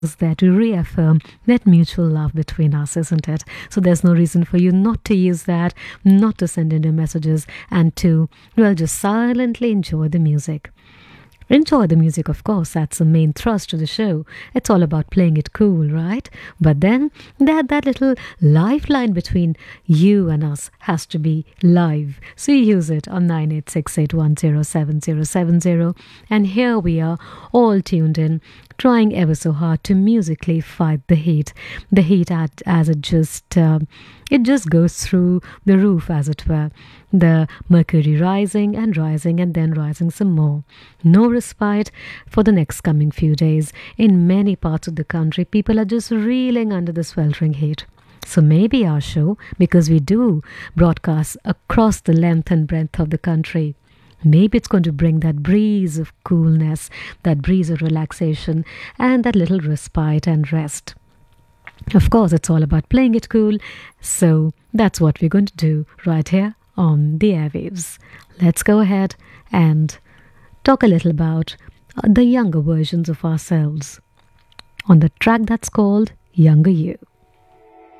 is there to reaffirm that mutual love between us, isn't it? So there's no reason for you not to use that, not to send in your messages, and to, well, just silently enjoy the music. Enjoy the music, of course, that's the main thrust of the show. It's all about playing it cool, right? But then that little lifeline between you and us has to be live. So you use it on 9868107070. And here we are, all tuned in, trying ever so hard to musically fight the heat. The heat as it just goes through the roof, as it were. The mercury rising and then rising some more. No respite for the next coming few days. In many parts of the country, people are just reeling under the sweltering heat. So maybe our show, because we do broadcast across the length and breadth of the country, maybe it's going to bring that breeze of coolness, that breeze of relaxation, and that little respite and rest. Of course, it's all about playing it cool, so that's what we're going to do right here on the airwaves. Let's go ahead and talk a little about the younger versions of ourselves on the track that's called Younger You.